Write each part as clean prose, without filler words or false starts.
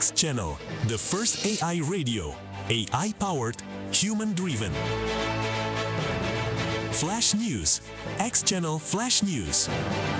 X Channel, the first AI radio, AI-powered, human-driven. Flash News, X Channel Flash News.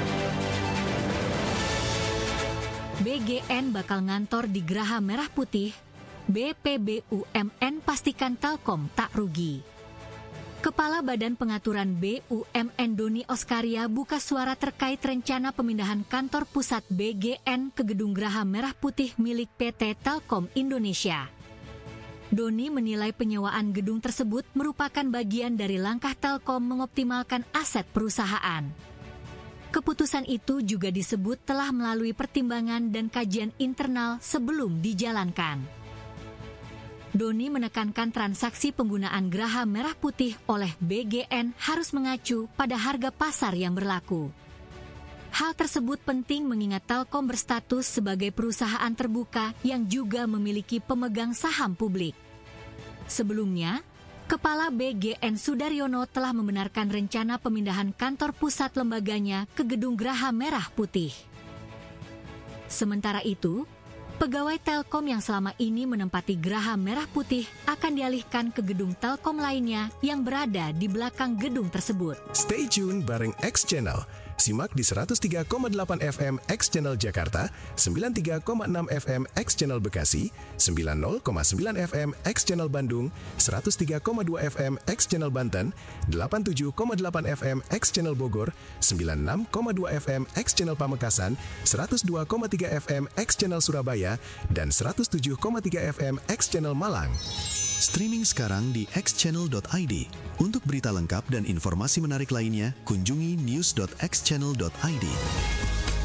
BGN bakal ngantor di Geraha Merah Putih, BPBUMN pastikan Telkom tak rugi. Kepala Badan Pengaturan BUMN Doni Oskaria buka suara terkait rencana pemindahan kantor pusat BGN ke Gedung Geraha Merah Putih milik PT Telkom Indonesia. Doni menilai penyewaan gedung tersebut merupakan bagian dari langkah Telkom mengoptimalkan aset perusahaan. Keputusan itu juga disebut telah melalui pertimbangan dan kajian internal sebelum dijalankan. Doni menekankan transaksi penggunaan Geraha Merah Putih oleh BGN harus mengacu pada harga pasar yang berlaku. Hal tersebut penting mengingat Telkom berstatus sebagai perusahaan terbuka yang juga memiliki pemegang saham publik. Sebelumnya, Kepala BGN Sudaryono telah membenarkan rencana pemindahan kantor pusat lembaganya ke Gedung Geraha Merah Putih. Sementara itu, pegawai Telkom yang selama ini menempati Geraha Merah Putih akan dialihkan ke gedung Telkom lainnya yang berada di belakang gedung tersebut. Stay tune bareng X Channel. Simak di 103,8 FM X Channel Jakarta, 93,6 FM X Channel Bekasi, 90,9 FM X Channel Bandung, 103,2 FM X Channel Banten, 87,8 FM X Channel Bogor, 96,2 FM X Channel Pamekasan, 102,3 FM X Channel Surabaya, dan 107,3 FM X Channel Malang. Streaming sekarang di xchannel.id. Untuk berita lengkap dan informasi menarik lainnya, kunjungi news.xchannel.id.